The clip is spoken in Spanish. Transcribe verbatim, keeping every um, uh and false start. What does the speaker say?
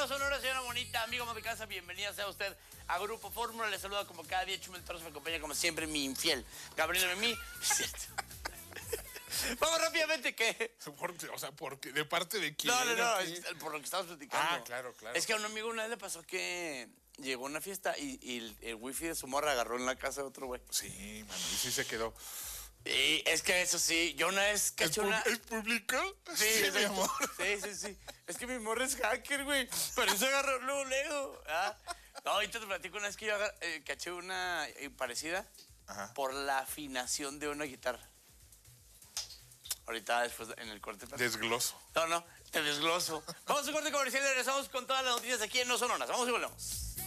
Sonora, Sonora, señora bonita, amigo de casa, bienvenida sea usted a Grupo Fórmula. Le saluda como cada día Chumel Torres, me acompaña como siempre mi infiel Gabriel Memí. Vamos rápidamente, ¿qué? ¿Por, o sea, ¿por qué? ¿De parte de quién? No, no, no, es por lo que estamos platicando. Ah, claro, claro. Es que a un amigo una vez le pasó que llegó a una fiesta y, y el, el wifi de su morra agarró en la casa de otro güey. Sí, mano, y sí se quedó. Y es que eso sí, yo una vez caché ¿Es, una... ¿Es público? Sí, sí, mi amor. Sí, sí, sí. Es que mi morra es hacker, güey. Pero eso agarró luego, luego. ¿Ah? No, ahorita te platico una vez que yo agar- eh, caché una eh, parecida. Ajá. Por la afinación de una guitarra. Ahorita después en el corte. Desgloso. No, no, te desgloso. Vamos a un corte comercial y regresamos con todas las noticias aquí en No Sonoras. Vamos y volvemos.